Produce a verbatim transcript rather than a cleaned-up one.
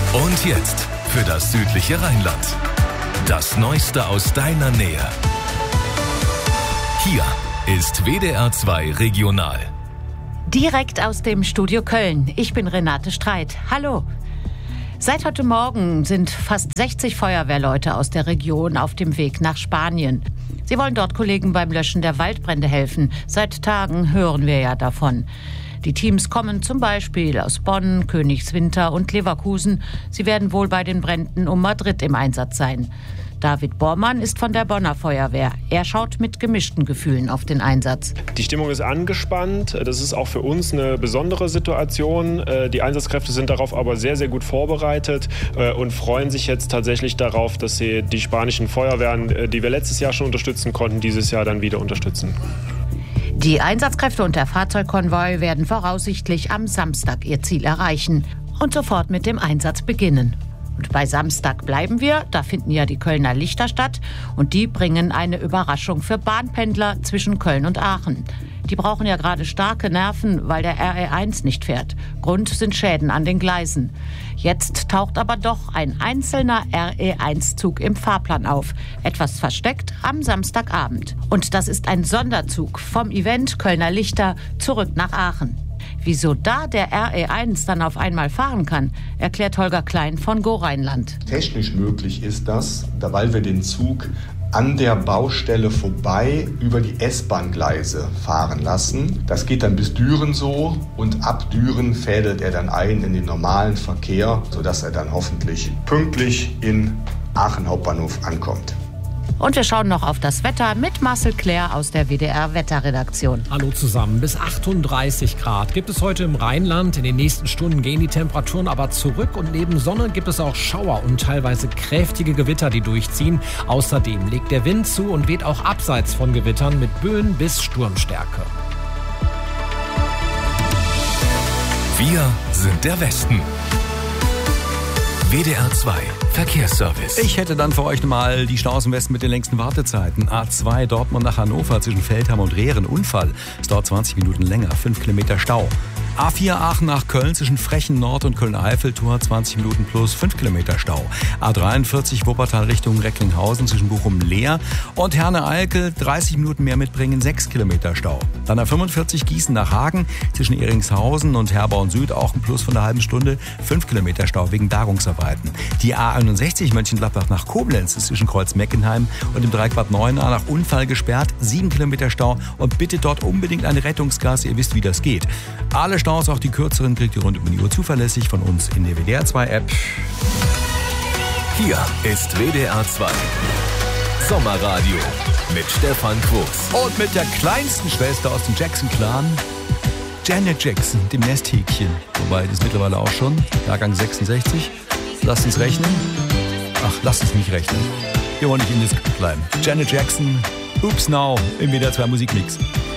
Und jetzt für das südliche Rheinland. Das Neueste aus deiner Nähe. Hier ist W D R zwei Regional. Direkt aus dem Studio Köln. Ich bin Renate Streit. Hallo. Seit heute Morgen sind fast sechzig Feuerwehrleute aus der Region auf dem Weg nach Spanien. Sie wollen dort Kollegen beim Löschen der Waldbrände helfen. Seit Tagen hören wir ja davon. Die Teams kommen zum Beispiel aus Bonn, Königswinter und Leverkusen. Sie werden wohl bei den Bränden um Madrid im Einsatz sein. David Bormann ist von der Bonner Feuerwehr. Er schaut mit gemischten Gefühlen auf den Einsatz. Die Stimmung ist angespannt. Das ist auch für uns eine besondere Situation. Die Einsatzkräfte sind darauf aber sehr, sehr gut vorbereitet und freuen sich jetzt tatsächlich darauf, dass sie die spanischen Feuerwehren, die wir letztes Jahr schon unterstützen konnten, dieses Jahr dann wieder unterstützen. Die Einsatzkräfte und der Fahrzeugkonvoi werden voraussichtlich am Samstag ihr Ziel erreichen und sofort mit dem Einsatz beginnen. Und bei Samstag bleiben wir, da finden ja die Kölner Lichter statt und die bringen eine Überraschung für Bahnpendler zwischen Köln und Aachen. Die brauchen ja gerade starke Nerven, weil der R E eins nicht fährt. Grund sind Schäden an den Gleisen. Jetzt taucht aber doch ein einzelner R E eins Zug im Fahrplan auf. Etwas versteckt am Samstagabend. Und das ist ein Sonderzug vom Event Kölner Lichter zurück nach Aachen. Wieso da der R E eins dann auf einmal fahren kann, erklärt Holger Klein von Go Rheinland. Technisch möglich ist das, weil wir den Zug an der Baustelle vorbei über die S-Bahn-Gleise fahren lassen. Das geht dann bis Düren so und ab Düren fädelt er dann ein in den normalen Verkehr, sodass er dann hoffentlich pünktlich in Aachen Hauptbahnhof ankommt. Und wir schauen noch auf das Wetter mit Marcel Claire aus der W D R-Wetterredaktion. Hallo zusammen. Bis achtunddreißig Grad gibt es heute im Rheinland. In den nächsten Stunden gehen die Temperaturen aber zurück. Und neben Sonne gibt es auch Schauer und teilweise kräftige Gewitter, die durchziehen. Außerdem legt der Wind zu und weht auch abseits von Gewittern mit Böen bis Sturmstärke. Wir sind der Westen. W D R zwei Verkehrsservice. Ich hätte dann für euch mal die Staus im Westen mit den längsten Wartezeiten. A zwei Dortmund nach Hannover zwischen Feldham und Rehren. Unfall. Es dauert zwanzig Minuten länger. fünf Kilometer Stau. A vier Aachen nach Köln zwischen Frechen Nord und Köln-Eifel-Tor zwanzig Minuten plus fünf Kilometer Stau. A dreiundvierzig Wuppertal Richtung Recklinghausen zwischen Bochum-Leer und Herne-Eickel dreißig Minuten mehr mitbringen, sechs Kilometer Stau. Dann A fünfundvierzig Gießen nach Hagen zwischen Ehringshausen und Herborn Süd auch ein Plus von einer halben Stunde, fünf Kilometer Stau wegen Bergungsarbeiten. Die A einundsechzig Mönchengladbach nach Koblenz ist zwischen Kreuz-Meckenheim und dem Dreieck Bad Neuenahr nach Unfall gesperrt, sieben Kilometer Stau und bitte dort unbedingt eine Rettungsgasse, ihr wisst, wie das geht. Alle Staus, auch die kürzeren, kriegt ihr rund um die Uhr zuverlässig von uns in der W D R zwei App. Hier ist W D R zwei Sommerradio mit Stefan Quos. Und mit der kleinsten Schwester aus dem Jackson-Clan, Janet Jackson, dem Nesthäkchen. Wobei, das ist mittlerweile auch schon, Jahrgang sechsundsechzig. Lasst uns rechnen. Ach, lasst uns nicht rechnen. Wir wollen nicht indiskret bleiben. Janet Jackson, Oops Now im W D R zwei Musikmix.